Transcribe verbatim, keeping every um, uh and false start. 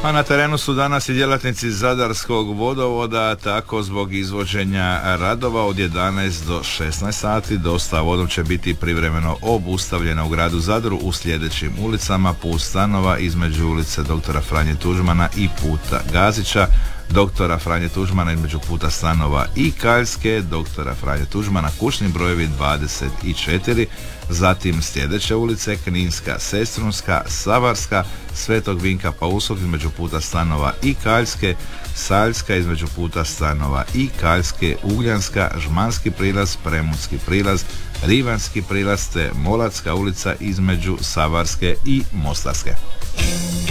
A na terenu su danas i djelatnici Zadarskog vodovoda, tako zbog izvođenja radova od jedanaest do šesnaest sati dostava vodom će biti privremeno obustavljena u gradu Zadru u sljedećim ulicama: put Stanova između ulice doktora Franje Tuđmana i puta Gazića, doktora Franje Tuđmana između puta Stanova i Kaljske, doktora Franje Tuđmana, kućni brojevi dvadeset četiri, zatim sljedeće ulice: Kninska, Sestrunska, Savarska, Svetog Vinka Pausog između puta Stanova i Kaljske, Saljska između puta Stanova i Kaljske, Ugljanska, Žmanski prilaz, Premudski prilaz, Rivanski prilaz te Molatska ulica između Savarske i Mostarske.